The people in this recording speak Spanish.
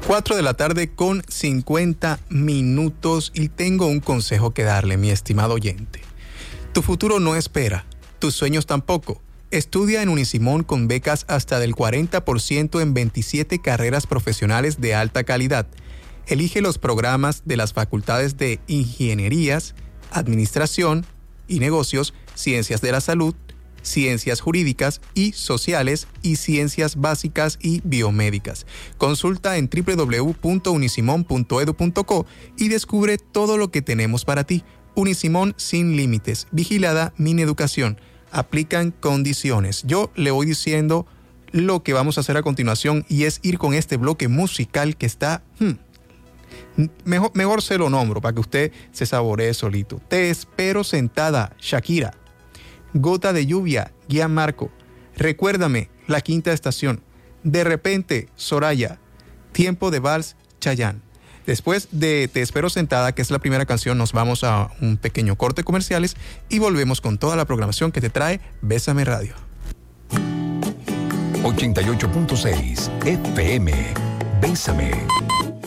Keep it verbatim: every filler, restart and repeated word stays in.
cuatro de la tarde con cincuenta minutos y tengo un consejo que darle, mi estimado oyente. Tu futuro no espera, tus sueños tampoco. Estudia en Unisimón con becas hasta del cuarenta por ciento en veintisiete carreras profesionales de alta calidad. Elige los programas de las facultades de Ingenierías, Administración y Negocios, Ciencias de la Salud, Ciencias Jurídicas y Sociales y Ciencias Básicas y Biomédicas. Consulta en doble u doble u doble u punto unisimón punto edu punto co y descubre todo lo que tenemos para ti. Unisimón sin límites. Vigilada Mineducación. Aplican condiciones. Yo le voy diciendo lo que vamos a hacer a continuación y es ir con este bloque musical que está... Hmm, mejor, mejor se lo nombro para que usted se saboree solito. Te espero sentada, Shakira. Gota de lluvia, Gianmarco. Recuérdame, La Quinta Estación. De repente, Soraya. Tiempo de vals, Chayanne. Después de Te espero sentada, que es la primera canción, nos vamos a un pequeño corte comerciales y volvemos con toda la programación que te trae Bésame Radio. ochenta y ocho punto seis F M. Bésame.